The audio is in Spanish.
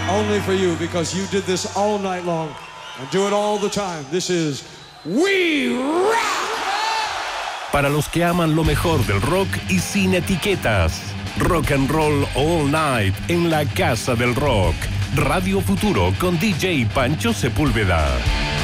only for you, because you did this all night long and do it all the time. This is We Rock! Para los que aman lo mejor del rock y sin etiquetas. Rock and Roll All Night en la Casa del Rock. Radio Futuro con DJ Pancho Sepúlveda.